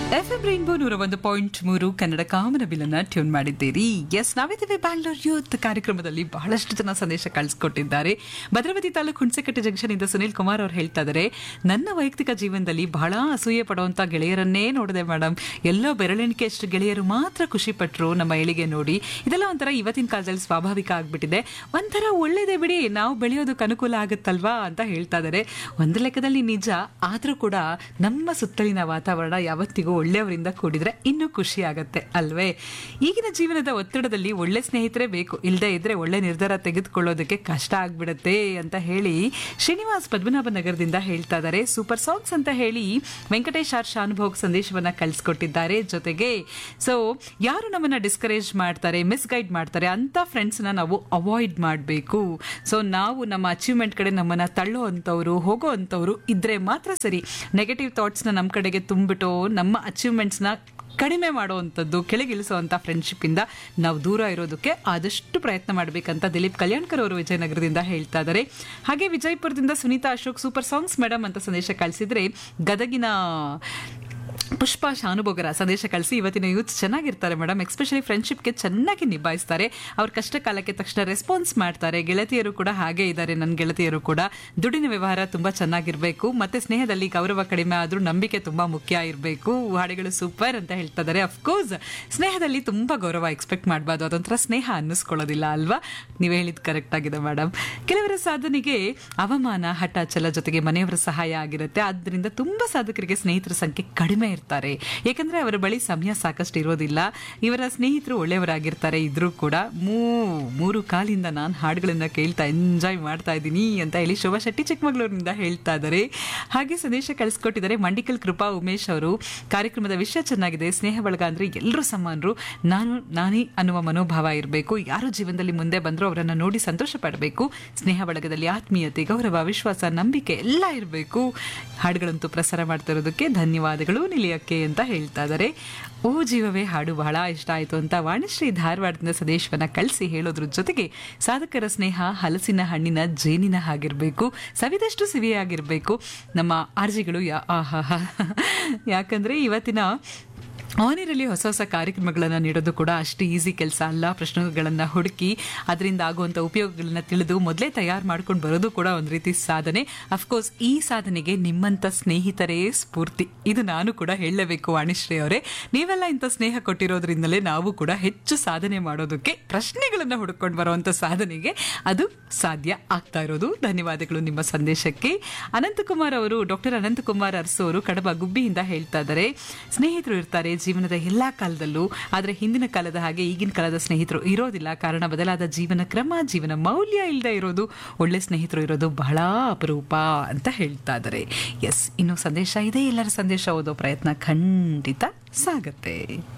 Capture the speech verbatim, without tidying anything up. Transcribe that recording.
F M rainbow ನೂರ ಒಂದು point ಮೂರು ಕನ್ನಡ ಕಾಮನ ಬಿಲ್ಲನ್ನ ಟ್ಯೂನ್ ಮಾಡಿದ್ದೀರಿ. ಎಸ್, ನಾವಿದ್ದೀವಿ ಬ್ಯಾಂಗ್ಳೂರ್ ಯೂತ್ ಕಾರ್ಯಕ್ರಮದಲ್ಲಿ. ಬಹಳಷ್ಟು ಜನ ಸಂದೇಶ ಕಳಿಸ್ಕೊಟ್ಟಿದ್ದಾರೆ. ಭದ್ರಾವತಿ ತಾಲೂಕು ಹುಣಸೆಕಟ್ಟೆ ಜಂಕ್ಷನ್ ಇಂದ ಸುನೀಲ್ ಕುಮಾರ್ ಅವರು ಹೇಳ್ತಾ ಇದ್ದಾರೆ, ನನ್ನ ವೈಯಕ್ತಿಕ ಜೀವನದಲ್ಲಿ ಬಹಳ ಅಸೂಯೆ ಪಡುವಂತ ಗೆಳೆಯರನ್ನೇ ನೋಡಿದೆ ಮೇಡಮ್. ಎಲ್ಲೋ ಬೆರಳೆಣಿಕೆ ಅಷ್ಟು ಗೆಳೆಯರು ಮಾತ್ರ ಖುಷಿ ಪಟ್ಟರು ನಮ್ಮ ಏಳಿಗೆ ನೋಡಿ. ಇದೆಲ್ಲ ಒಂಥರ ಇವತ್ತಿನ ಕಾಲದಲ್ಲಿ ಸ್ವಾಭಾವಿಕ ಆಗ್ಬಿಟ್ಟಿದೆ. ಒಂಥರ ಒಳ್ಳೇದೇ ಬಿಡಿ, ನಾವು ಬೆಳೆಯೋದಕ್ಕೆ ಅನುಕೂಲ ಆಗುತ್ತಲ್ವಾ ಅಂತ ಹೇಳ್ತಾ ಇದ್ದಾರೆ. ಒಂದು ಲೆಕ್ಕದಲ್ಲಿ ನಿಜ, ಆದ್ರೂ ಕೂಡ ನಮ್ಮ ಸುತ್ತಲಿನ ವಾತಾವರಣ ಯಾವತ್ತಿಗೂ ಒಳ್ಳೆಯವರಿಂದ ಕೂಡಿದ್ರೆ ಇನ್ನೂ ಖುಷಿ ಆಗತ್ತೆ ಅಲ್ವೇ? ಈಗಿನ ಜೀವನದ ಒತ್ತಡದಲ್ಲಿ ಒಳ್ಳೆ ಸ್ನೇಹಿತರೇ ಬೇಕು, ಇಲ್ಲದೆ ಇದ್ರೆ ಒಳ್ಳೆ ನಿರ್ಧಾರ ತೆಗೆದುಕೊಳ್ಳೋದಕ್ಕೆ ಕಷ್ಟ ಆಗ್ಬಿಡತ್ತೆ ಅಂತ ಹೇಳಿ ಶ್ರೀನಿವಾಸ್ ಪದ್ಮನಾಭ ನಗರದಿಂದ ಹೇಳ್ತಾ ಇದ್ದಾರೆ. ಸೂಪರ್ ಸಾಂಗ್ಸ್ ಅಂತ ಹೇಳಿ ವೆಂಕಟೇಶ್ ಆರ್ ಶಾನುಭೋಗ್ ಸಂದೇಶವನ್ನ ಕಳಿಸ್ಕೊಟ್ಟಿದ್ದಾರೆ. ಜೊತೆಗೆ ಸೊ ಯಾರು ನಮ್ಮನ್ನ ಡಿಸ್ಕರೇಜ್ ಮಾಡ್ತಾರೆ, ಮಿಸ್ಗೈಡ್ ಮಾಡ್ತಾರೆ ಅಂತ ಫ್ರೆಂಡ್ಸ್ನ ನಾವು ಅವಾಯ್ಡ್ ಮಾಡಬೇಕು. ಸೊ ನಾವು ನಮ್ಮ ಅಚೀವ್ಮೆಂಟ್ ಕಡೆ ನಮ್ಮನ್ನ ತಳ್ಳೋ ಅಂತವ್ರು, ಹೋಗೋ ಅಂತವ್ರು ಇದ್ರೆ ಮಾತ್ರ ಸರಿ. ನೆಗೆಟಿವ್ ಥಾಟ್ಸ್ನ ನಮ್ಮ ಕಡೆಗೆ ತುಂಬಿಟ್ಟು ನಮ್ಮ ಅಚೀವ್ಮೆಂಟ್ಸ್ನ ಕಡಿಮೆ ಮಾಡುವಂಥದ್ದು, ಕೆಳಗಿಳಿಸುವಂಥ ಫ್ರೆಂಡ್ಶಿಪ್ಪಿಂದ ನಾವು ದೂರ ಇರೋದಕ್ಕೆ ಆದಷ್ಟು ಪ್ರಯತ್ನ ಮಾಡಬೇಕಂತ ದಿಲೀಪ್ ಕಲ್ಯಾಣ್ಕರ್ ಅವರು ವಿಜಯನಗರದಿಂದ ಹೇಳ್ತಾ ಇದ್ದಾರೆ. ಹಾಗೆ ವಿಜಯಪುರದಿಂದ Sunita Ashok super songs madam ಅಂತ ಸಂದೇಶ ಕಳಿಸಿದ್ರೆ, ಗದಗಿನ ಪುಷ್ಪಾ ಶಾನುಭೋಗರ ಸಂದೇಶ ಕಳಿಸಿ, ಇವತ್ತಿನ ಯೂತ್ ಚೆನ್ನಾಗಿರ್ತಾರೆ ಮೇಡಮ್, ಎಸ್ಪೆಷಲಿ ಫ್ರೆಂಡ್ಶಿಪ್ಗೆ ಚೆನ್ನಾಗಿ ನಿಭಾಯಿಸ್ತಾರೆ, ಅವ್ರ ಕಷ್ಟ ಕಾಲಕ್ಕೆ ತಕ್ಷಣ ರೆಸ್ಪಾನ್ಸ್ ಮಾಡ್ತಾರೆ. ಗೆಳತಿಯರು ಕೂಡ ಹಾಗೆ ಇದ್ದಾರೆ, ನನ್ನ ಗೆಳತಿಯರು ಕೂಡ. ದುಡಿನ ವ್ಯವಹಾರ ತುಂಬ ಚೆನ್ನಾಗಿರಬೇಕು, ಮತ್ತೆ ಸ್ನೇಹದಲ್ಲಿ ಗೌರವ ಕಡಿಮೆ ಆದರೂ ನಂಬಿಕೆ ತುಂಬ ಮುಖ್ಯ ಇರಬೇಕು. ಹಾಡುಗಳು ಸೂಪರ್ ಅಂತ ಹೇಳ್ತಾ ಇದ್ದಾರೆ. ಅಫ್ಕೋರ್ಸ್ ಸ್ನೇಹದಲ್ಲಿ ತುಂಬ ಗೌರವ ಎಕ್ಸ್ಪೆಕ್ಟ್ ಮಾಡಬಾರ್ದು, ಅದೊಂಥರ ಸ್ನೇಹ ಅನ್ನಿಸ್ಕೊಳ್ಳೋದಿಲ್ಲ ಅಲ್ವಾ? ನೀವು ಹೇಳಿದ್ದು ಕರೆಕ್ಟ್ ಆಗಿದೆ ಮೇಡಮ್. ಕೆಲವರ ಸಾಧನೆಗೆ ಅವಮಾನ, ಹಠ, ಛಲ ಜೊತೆಗೆ ಮನೆಯವರ ಸಹಾಯ ಆಗಿರುತ್ತೆ. ಆದ್ದರಿಂದ ತುಂಬ ಸಾಧಕರಿಗೆ ಸ್ನೇಹಿತರ ಸಂಖ್ಯೆ ಕಡಿಮೆ ಇರ್ತಾರೆ, ಯಾಕಂದ್ರೆ ಅವರ ಬಳಿ ಸಮಯ ಸಾಕಷ್ಟು ಇರೋದಿಲ್ಲ. ಇವರ ಸ್ನೇಹಿತರು ಒಳ್ಳೆಯವರಾಗಿರ್ತಾರೆ. ಇದ್ರೂ ಕೂಡ ಮೂ ಮೂರು ಕಾಲಿಂದ ನಾನು ಹಾಡುಗಳನ್ನ ಕೇಳ್ತಾ ಎಂಜಾಯ್ ಮಾಡ್ತಾ ಇದ್ದೀನಿ ಅಂತ ಹೇಳಿ ಶೋಭಾ ಶೆಟ್ಟಿ ಚಿಕ್ಕಮಗಳೂರಿನಿಂದ ಹೇಳ್ತಾ ಇದ್ದಾರೆ. ಹಾಗೆ ಸಂದೇಶ ಕಳಿಸ್ಕೊಟ್ಟಿದ್ದಾರೆ ಮಂಡಿಕಲ್ ಕೃಪಾ ಉಮೇಶ್ ಅವರು. ಕಾರ್ಯಕ್ರಮದ ವಿಷಯ ಚೆನ್ನಾಗಿದೆ. ಸ್ನೇಹ ಬಳಗ ಅಂದ್ರೆ ಎಲ್ಲರೂ ಸಮಾನರು, ನಾನು ನಾನೇ ಅನ್ನುವ ಮನೋಭಾವ ಇರಬೇಕು. ಯಾರು ಜೀವನದಲ್ಲಿ ಮುಂದೆ ಬಂದರೂ ಅವರನ್ನ ನೋಡಿ ಸಂತೋಷ ಪಡಬೇಕು. ಸ್ನೇಹ ಬಳಗದಲ್ಲಿ ಆತ್ಮೀಯತೆ, ಗೌರವ, ವಿಶ್ವಾಸ, ನಂಬಿಕೆ ಎಲ್ಲ ಇರಬೇಕು. ಹಾಡುಗಳಂತೂ ಪ್ರಸಾರ ಮಾಡ್ತಾ ಇರೋದಕ್ಕೆ ಧನ್ಯವಾದಗಳು ನಿಲಿಯಕ್ಕೆ ಅಂತ ಹೇಳ್ತಾ ಇದ್ದಾರೆ. ಓ ಜೀವವೇ ಹಾಡು ಬಹಳ ಇಷ್ಟ ಆಯಿತು ಅಂತ ವಾಣಿಶ್ರೀ ಧಾರವಾಡದಿಂದ ಸಂದೇಶವನ್ನ ಕಳಿಸಿ ಹೇಳೋದ್ರ ಜೊತೆಗೆ, ಸಾಧಕರ ಸ್ನೇಹ ಹಲಸಿನ ಹಣ್ಣಿನ ಜೇನಿನ ಹಾಗಿರ್ಬೇಕು, ಸವಿದಷ್ಟು ಸಿವಿಯಾಗಿರ್ಬೇಕು. ನಮ್ಮ ಆರ್ಜಿಗಳು ಯಾ ಆಹಾ ಯಾಕಂದ್ರೆ ಇವತ್ತಿನ ಆನಿರಲ್ಲಿ ಹೊಸ ಹೊಸ ಕಾರ್ಯಕ್ರಮಗಳನ್ನು ನೀಡೋದು ಕೂಡ ಅಷ್ಟು ಈಸಿ ಕೆಲಸ ಅಲ್ಲ. ಪ್ರಶ್ನೆಗಳನ್ನು ಹುಡುಕಿ ಅದರಿಂದ ಆಗುವಂಥ ಉಪಯೋಗಗಳನ್ನ ತಿಳಿದು ಮೊದಲೇ ತಯಾರು ಮಾಡ್ಕೊಂಡು ಬರೋದು ಕೂಡ ಒಂದು ರೀತಿ ಸಾಧನೆ. ಅಫ್ಕೋರ್ಸ್ ಈ ಸಾಧನೆಗೆ ನಿಮ್ಮಂಥ ಸ್ನೇಹಿತರೇ ಸ್ಫೂರ್ತಿ. ಇದು ನಾನು ಕೂಡ ಹೇಳಲೇಬೇಕು ವಾಣಿಶ್ರೀ ಅವರೇ, ನೀವೆಲ್ಲ ಇಂಥ ಸ್ನೇಹ ಕೊಟ್ಟಿರೋದ್ರಿಂದಲೇ ನಾವು ಕೂಡ ಹೆಚ್ಚು ಸಾಧನೆ ಮಾಡೋದಕ್ಕೆ, ಪ್ರಶ್ನೆಗಳನ್ನು ಹುಡುಕೊಂಡು ಬರುವಂಥ ಸಾಧನೆಗೆ ಅದು ಸಾಧ್ಯ ಆಗ್ತಾ ಇರೋದು. ಧನ್ಯವಾದಗಳು ನಿಮ್ಮ ಸಂದೇಶಕ್ಕೆ. ಅನಂತಕುಮಾರ್ ಅವರು, ಡಾಕ್ಟರ್ ಅನಂತಕುಮಾರ್ ಅರಸು ಅವರು ಕಡಬ ಗುಬ್ಬಿಯಿಂದ ಹೇಳ್ತಾ ಇದ್ದಾರೆ, ಸ್ನೇಹಿತರು ಇರ್ತಾರೆ ಜೀವನದ ಎಲ್ಲಾ ಕಾಲದಲ್ಲೂ, ಆದರೆ ಹಿಂದಿನ ಕಾಲದ ಹಾಗೆ ಈಗಿನ ಕಾಲದ ಸ್ನೇಹಿತರು ಇರೋದಿಲ್ಲ. ಕಾರಣ ಬದಲಾದ ಜೀವನ ಕ್ರಮ, ಜೀವನ ಮೌಲ್ಯ ಇಲ್ಲದೆ ಇರೋದು. ಒಳ್ಳೆ ಸ್ನೇಹಿತರು ಇರೋದು ಬಹಳ ಅಪರೂಪ ಅಂತ ಹೇಳ್ತಾ ಇದ್ದಾರೆ. ಎಸ್, ಇನ್ನು ಸಂದೇಶ ಇದೆ, ಎಲ್ಲರ ಸಂದೇಶ ಓದೋ ಪ್ರಯತ್ನ ಖಂಡಿತ ಸಾಗತ್ತೆ.